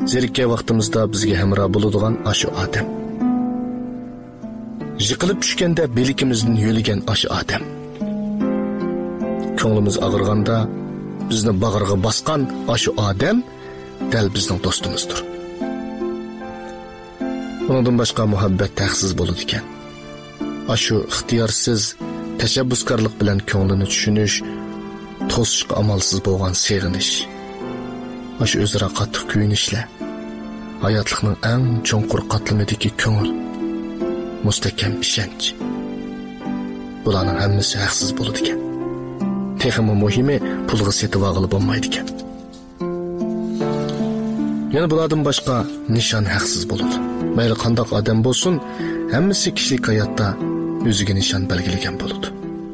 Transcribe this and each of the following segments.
Zerikkan vaqtimizda bizga hamroh bo'ladigan ashu odam. Yiqilib tushganda belikimizdan yo'ligan ashu odam. Ko'nglimiz og'irganda bizni bag'riga bosgan ashu odam dal bizning do'stimizdir. Bundan boshqa muhabbat haqsiz bo'ladi ekan. Ashu ixtiyorsiz tashabbuskorlik bilan ko'nglini tushunish, to'sishga amalsiz bo'lgan seg'inish. Ashu o'zaro qattiq kuyinishlar. Hayotlikning eng cho'nqur qatlamidagi ko'ngil, mustahkam ishonch. Bularning hammasi haqsiz bo'ladi ekan. Texmi muhimi pulga setib olib bo'lmaydi ekan. Yana bulardan boshqa nishon haqsiz bo'ladi. Mayli qanday odam bo'lsin, hammasi kishilik hayotda o'ziga nishon belgilagan bo'ladi.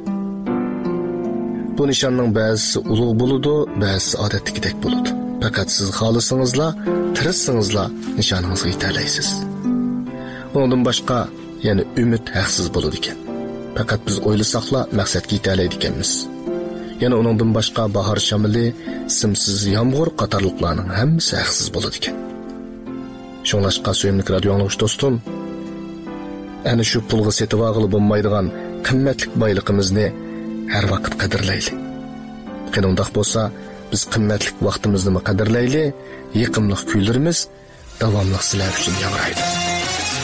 Bu nishonning ba'zisi ulug' bo'ladi, ba'zisi odatdagidek bo'ladi. Faqat siz xohlasangizla, tirishsangizla nishoningizga yeta olasiz. Bundan boshqa yana umid haqsiz bo'ladi ekan. Faqat biz o'ylasaqla maqsadga yeta oladi ekanmiz. Yana uningdan boshqa bahor shamili, simsiz yomg'ir qatorliqlarning hammasi haqsiz bo'ladi ekan. Shunlashqa suyimli radio anglag'uchi do'stim, ana shu pulga setib olib bo'lmaydigan qimmatli boyligimizni har vaqt qadrlaylik. Qanday bo'lsa, biz qimmatli vaqtimizni qadrlaylik, yiqimli kuylarimiz davomli sizlar uchun yangraydi.